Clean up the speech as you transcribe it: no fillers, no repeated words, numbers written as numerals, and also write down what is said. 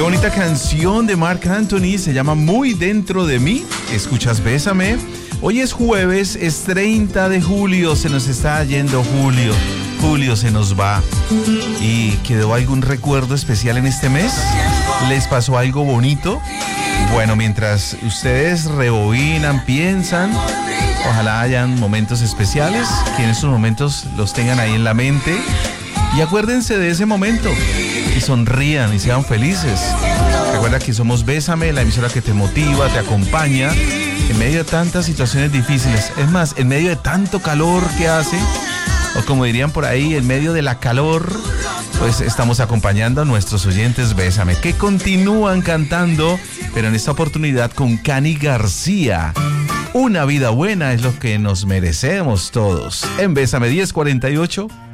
bonita canción de Marc Anthony, se llama Muy Dentro de Mí. Escuchas Bésame. Hoy es jueves, es 30 de julio, se nos está yendo julio. Julio se nos va. ¿Y quedó algún recuerdo especial en este mes? ¿Les pasó algo bonito? Bueno, mientras ustedes rebobinan, piensan, ojalá hayan momentos especiales, que en estos momentos los tengan ahí en la mente. Y acuérdense de ese momento y sonrían y sean felices. Recuerda que somos Bésame, la emisora que te motiva, te acompaña en medio de tantas situaciones difíciles. Es más, en medio de tanto calor que hace, o como dirían por ahí, en medio de la calor, pues estamos acompañando a nuestros oyentes Bésame, que continúan cantando, pero en esta oportunidad con Cani García. Una vida buena es lo que nos merecemos todos. En Bésame 1048.